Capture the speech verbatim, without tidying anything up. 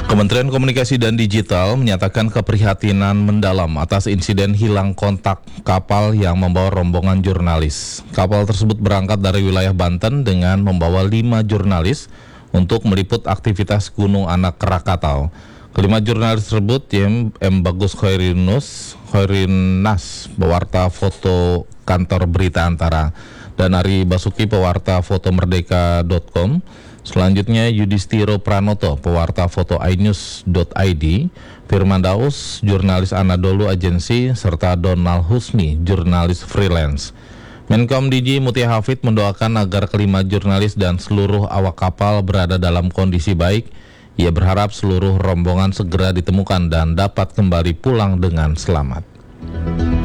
Kementerian Komunikasi dan Digital menyatakan keprihatinan mendalam atas insiden hilang kontak kapal yang membawa rombongan jurnalis. Kapal tersebut berangkat dari wilayah Banten dengan membawa lima jurnalis untuk meliput aktivitas Gunung Anak Krakatau. Kelima jurnalis tersebut M. M. Bagus Khairinus, Khairinas, pewarta foto kantor Berita Antara, dan Ari Basuki, pewarta foto merdeka dot com. Selanjutnya Yudhistiro Pranoto, pewarta foto inews dot i d, Firman Daus, jurnalis Anadolu Agency, serta Donald Husni, jurnalis freelance. Menkom D J Mutia Hafid mendoakan agar kelima jurnalis dan seluruh awak kapal berada dalam kondisi baik. Ia berharap seluruh rombongan segera ditemukan dan dapat kembali pulang dengan selamat.